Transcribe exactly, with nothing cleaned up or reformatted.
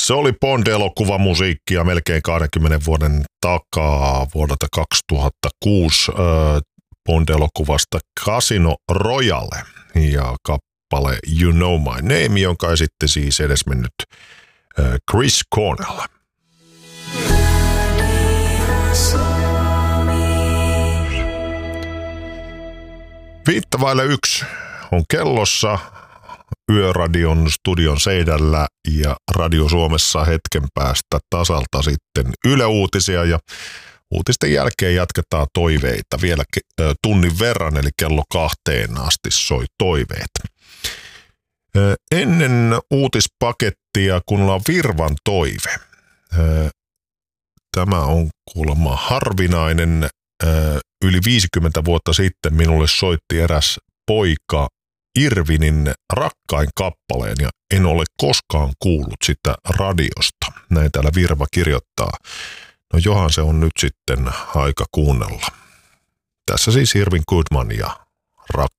Se oli Bond-elokuvamusiikkia melkein kaksikymmentä vuoden takaa vuodelta kaksituhattakuusi äh, Bond-elokuvasta Casino Royale ja kappale You Know My Name, jonka esitti siis edesmennyt äh, Chris Cornell. Viittä vaille yksi on kellossa. Yöradion studion seinällä ja Radio Suomessa hetken päästä tasalta sitten Yle Uutisia ja uutisten jälkeen jatketaan toiveita vielä tunnin verran, eli kello kahteen asti soi toiveet. Ennen uutispakettia kuunnellaan on Virvan toive. Tämä on kuulemma harvinainen. Yli viisikymmentä vuotta sitten minulle soitti eräs poika Irvinin Rakkain kappaleen ja en ole koskaan kuullut sitä radiosta. Näin täällä Virva kirjoittaa. No johan se on nyt sitten aika kuunnella. Tässä siis Irvin Goodman ja Rakkain.